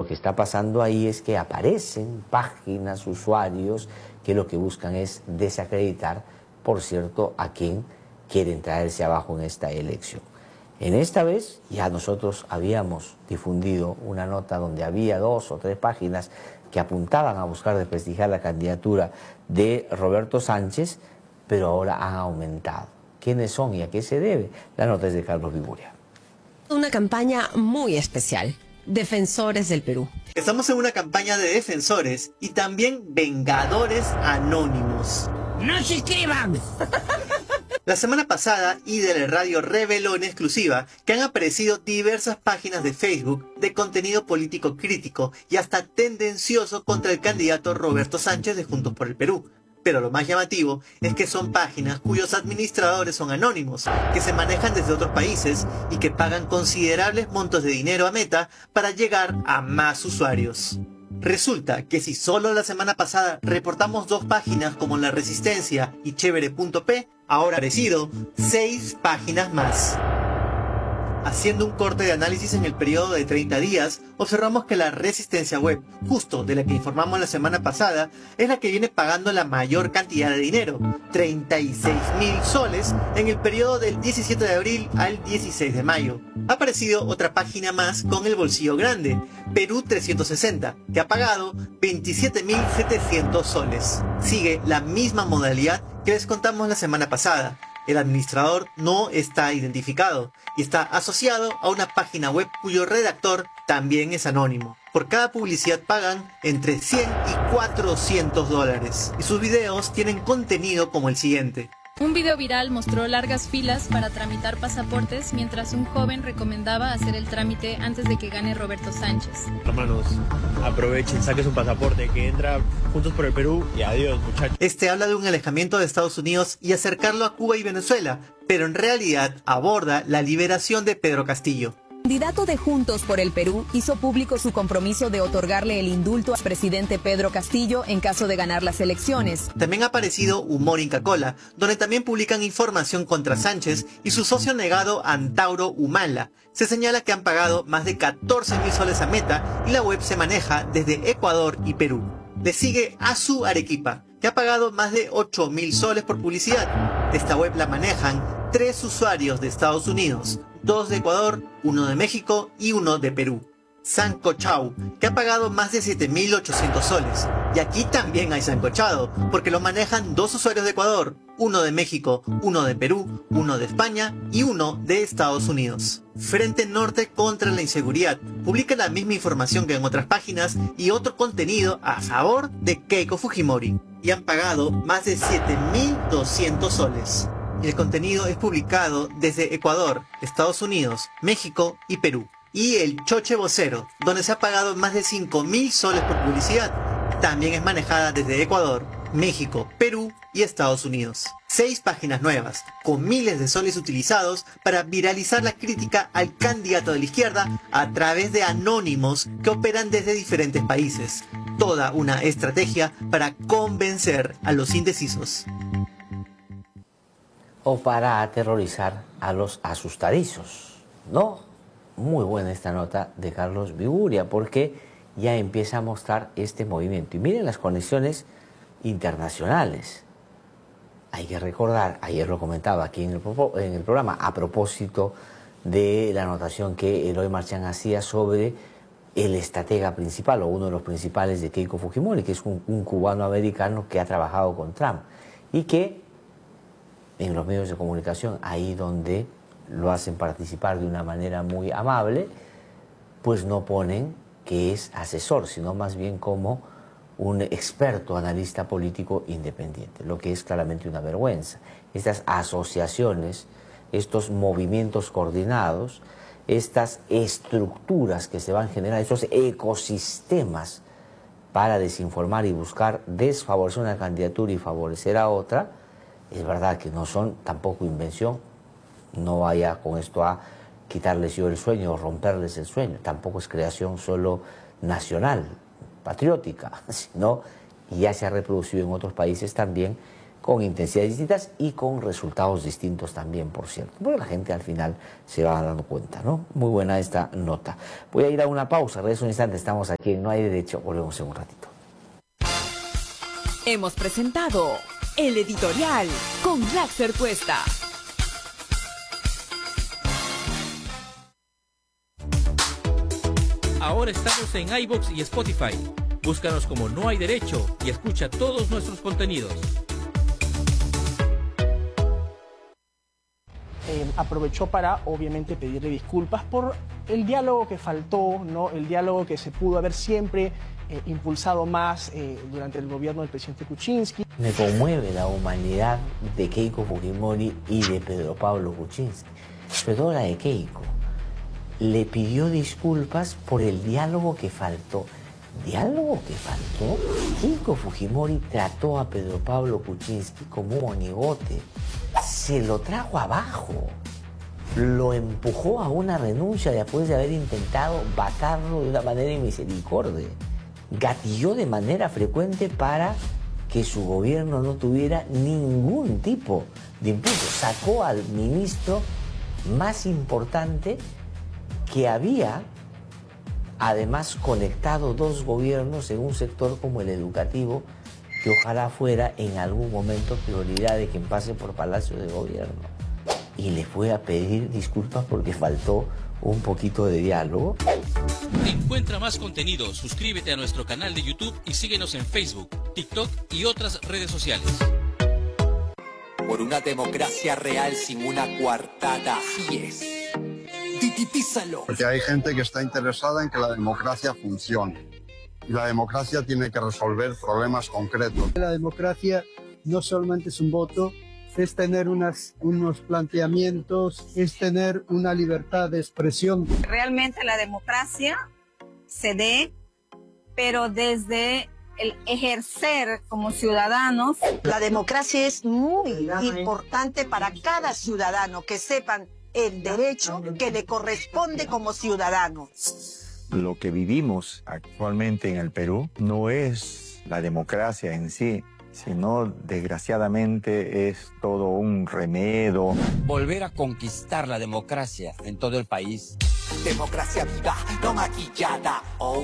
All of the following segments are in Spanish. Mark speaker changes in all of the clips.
Speaker 1: lo que está pasando ahí es que aparecen páginas, usuarios, que lo que buscan es desacreditar, por cierto, a quien quieren traerse abajo en esta elección. En esta vez ya nosotros habíamos difundido una nota donde había 2 o 3 páginas que apuntaban a buscar desprestigiar la candidatura de Roberto Sánchez, pero ahora han aumentado. ¿Quiénes son y a qué se debe? La nota es de Carlos Viburia.
Speaker 2: Una campaña muy especial. Defensores del Perú.
Speaker 3: Estamos en una campaña de defensores y también vengadores anónimos.
Speaker 4: ¡No se inscriban!
Speaker 3: La semana pasada, IDL Radio reveló en exclusiva que han aparecido diversas páginas de Facebook de contenido político crítico y hasta tendencioso contra el candidato Roberto Sánchez de Juntos por el Perú. Pero lo más llamativo es que son páginas cuyos administradores son anónimos, que se manejan desde otros países y que pagan considerables montos de dinero a Meta para llegar a más usuarios. Resulta que si solo la semana pasada reportamos 2 páginas como La Resistencia y Chévere.p, ahora han aparecido 6 páginas más. Haciendo un corte de análisis en el periodo de 30 días, observamos que la Resistencia Web, justo de la que informamos la semana pasada, es la que viene pagando la mayor cantidad de dinero, 36.000 soles, en el periodo del 17 de abril al 16 de mayo. Ha aparecido otra página más con el bolsillo grande, Perú 360, que ha pagado 27.700 soles. Sigue la misma modalidad que les contamos la semana pasada. El administrador no está identificado y está asociado a una página web cuyo redactor también es anónimo. Por cada publicidad pagan entre 100 y 400 dólares. Y sus videos tienen contenido como el siguiente.
Speaker 5: Un video viral mostró largas filas para tramitar pasaportes mientras un joven recomendaba hacer el trámite antes de que gane Roberto Sánchez.
Speaker 6: Hermanos, aprovechen, saquen su pasaporte que entra Juntos por el Perú y adiós, muchachos.
Speaker 3: Este habla de un alejamiento de Estados Unidos y acercarlo a Cuba y Venezuela, pero en realidad aborda la liberación de Pedro Castillo.
Speaker 7: El candidato de Juntos por el Perú hizo público su compromiso de otorgarle el indulto al presidente Pedro Castillo en caso de ganar las elecciones.
Speaker 3: También ha aparecido Humor Inca Kola, donde también publican información contra Sánchez y su socio negado Antauro Humala. Se señala que han pagado más de 14.000 soles a Meta y la web se maneja desde Ecuador y Perú. Le sigue Azu Arequipa, que ha pagado más de 8.000 soles por publicidad. Esta web la manejan 3 usuarios de Estados Unidos, 2 de Ecuador, 1 de México y 1 de Perú. Sancochao, que ha pagado más de 7.800 soles. Y aquí también hay sancochado, porque lo manejan 2 usuarios de Ecuador, 1 de México, 1 de Perú, 1 de España y 1 de Estados Unidos. Frente Norte contra la Inseguridad publica la misma información que en otras páginas y otro contenido a favor de Keiko Fujimori. Y han pagado más de 7.200 soles. Y el contenido es publicado desde Ecuador, Estados Unidos, México y Perú. Y el Choche Vocero, donde se ha pagado más de 5.000 soles por publicidad, también es manejada desde Ecuador, México, Perú y Estados Unidos. 6 páginas nuevas, con miles de soles utilizados para viralizar la crítica al candidato de la izquierda a través de anónimos que operan desde diferentes países. Toda una estrategia para convencer a los indecisos.
Speaker 1: O para aterrorizar a los asustadizos, ¿no? Muy buena esta nota de Carlos Viburia, porque ya empieza a mostrar este movimiento. Y miren las conexiones internacionales. Hay que recordar, ayer lo comentaba aquí en el programa, a propósito de la anotación que Eloy Marchán hacía sobre el estratega principal, o uno de los principales de Keiko Fujimori, que es un cubano-americano que ha trabajado con Trump, y que en los medios de comunicación, ahí donde lo hacen participar de una manera muy amable, pues no ponen que es asesor, sino más bien como un experto analista político independiente, lo que es claramente una vergüenza. Estas asociaciones, estos movimientos coordinados, estas estructuras que se van generando, estos ecosistemas para desinformar y buscar desfavorecer una candidatura y favorecer a otra, es verdad que no son tampoco invención. No vaya con esto a quitarles yo el sueño o romperles el sueño. Tampoco es creación solo nacional, patriótica, sino ya se ha reproducido en otros países también con intensidades distintas y con resultados distintos también, por cierto. Porque la gente al final se va dando cuenta, ¿no? Muy buena esta nota. Voy a ir a una pausa, regreso un instante, estamos aquí en No Hay Derecho, volvemos en un ratito.
Speaker 7: Hemos presentado El Editorial con Laxer Cuesta.
Speaker 4: Ahora estamos en iVoox y Spotify. Búscanos como No Hay Derecho y escucha todos nuestros contenidos.
Speaker 8: Aprovechó para, obviamente, pedirle disculpas por el diálogo que faltó, ¿no? El diálogo que se pudo haber siempre impulsado más durante el gobierno del presidente Kuczynski.
Speaker 1: Me conmueve la humanidad de Keiko Fujimori y de Pedro Pablo Kuczynski, sobre todo la de Keiko. Le pidió disculpas por el diálogo que faltó. ¿Diálogo que faltó? Keiko Fujimori trató a Pedro Pablo Kuczynski como un monigote. Se lo trajo abajo. Lo empujó a una renuncia después de haber intentado vacarlo de una manera inmisericordia. Gatilló de manera frecuente para que su gobierno no tuviera ningún tipo de impulso. Sacó al ministro más importante que había además conectado dos gobiernos en un sector como el educativo, que ojalá fuera en algún momento prioridad de quien pase por Palacio de Gobierno. Y le fue a pedir disculpas porque faltó un poquito de diálogo.
Speaker 4: Encuentra más contenido, suscríbete a nuestro canal de YouTube y síguenos en Facebook, TikTok y otras redes sociales.
Speaker 9: Por una democracia real sin una coartada, así es. Tititízalo.
Speaker 10: Porque hay gente que está interesada en que la democracia funcione. Y la democracia tiene que resolver problemas concretos.
Speaker 11: La democracia no solamente es un voto, es tener unos planteamientos, es tener una libertad de expresión.
Speaker 12: Realmente la democracia se dé, pero desde el ejercer como ciudadanos.
Speaker 13: La democracia es muy importante para cada ciudadano, que sepan el derecho que le corresponde como ciudadano.
Speaker 14: Lo que vivimos actualmente en el Perú no es la democracia en sí, sino desgraciadamente es todo un remedio.
Speaker 9: Volver a conquistar la democracia en todo el país. Democracia viva, no maquillada. Oh.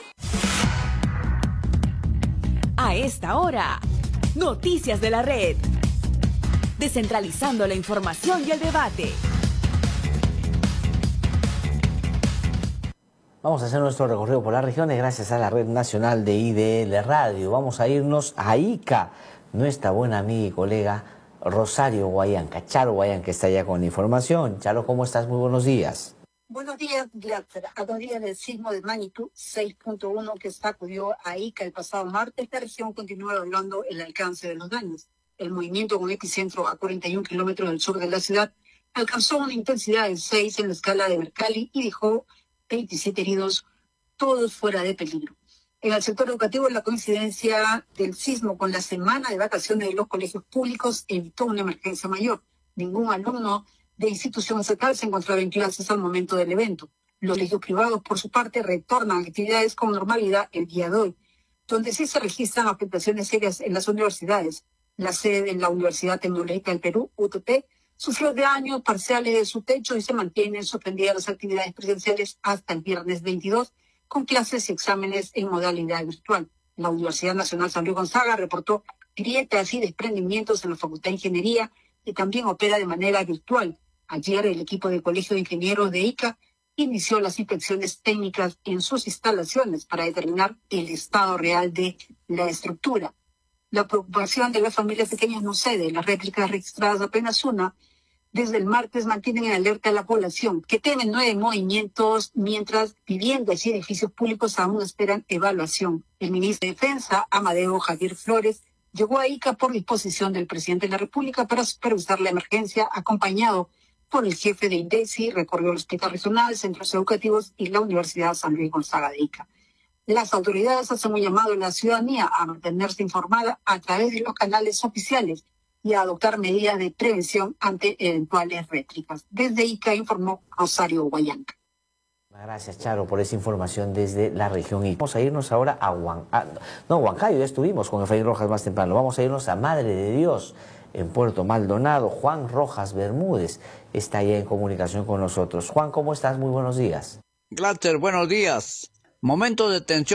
Speaker 7: A esta hora, Noticias de la Red. Descentralizando la información y el debate.
Speaker 1: Vamos a hacer nuestro recorrido por las regiones gracias a la Red Nacional de IDL Radio. Vamos a irnos a Ica, nuestra buena amiga y colega Rosario Guayanca. Charo Guayanca está ya con información. Charo, ¿cómo estás? Muy buenos días.
Speaker 15: Buenos días, Glaxer. A 2 días del sismo de magnitud 6.1 que sacudió a Ica el pasado martes, la región continúa evaluando el alcance de los daños. El movimiento con epicentro a 41 kilómetros del sur de la ciudad alcanzó una intensidad de 6 en la escala de Mercalli y dejó 27 heridos, todos fuera de peligro. En el sector educativo, la coincidencia del sismo con la semana de vacaciones de los colegios públicos evitó una emergencia mayor. Ningún alumno de institución estatal se encontraba en clases al momento del evento. Los colegios privados, por su parte, retornan a actividades con normalidad el día de hoy, donde sí se registran afectaciones serias en las universidades. La sede de la Universidad Tecnológica del Perú, UTP, sufrió daños parciales de su techo y se mantienen suspendidas las actividades presenciales hasta el viernes 22, con clases y exámenes en modalidad virtual. La Universidad Nacional San Luis Gonzaga reportó grietas y desprendimientos en la Facultad de Ingeniería, que también opera de manera virtual. Ayer el equipo del Colegio de Ingenieros de Ica inició las inspecciones técnicas en sus instalaciones para determinar el estado real de la estructura. La preocupación de las familias pequeñas no cede. Las réplicas registradas apenas una desde el martes mantienen en alerta a la población, que temen 9 movimientos, mientras viviendas y edificios públicos aún esperan evaluación. El ministro de Defensa, Amadeo Javier Flores, llegó a Ica por disposición del presidente de la República para supervisar la emergencia, acompañado por el jefe de INDECI, recorrió el hospital regional, centros educativos y la Universidad San Luis Gonzaga de Ica. Las autoridades hacen un llamado a la ciudadanía a mantenerse informada a través de los canales oficiales y a adoptar medidas de prevención ante eventuales réplicas. Desde Ica informó Rosario Guayanca.
Speaker 1: Gracias, Charo, por esa información desde la región. Y vamos a irnos ahora a Huancayo, ya estuvimos con Efraín Rojas más temprano. Vamos a irnos a Madre de Dios, en Puerto Maldonado. Juan Rojas Bermúdez está ya en comunicación con nosotros. Juan, ¿cómo estás? Muy buenos días.
Speaker 16: Glatter, buenos días. Momento de tensión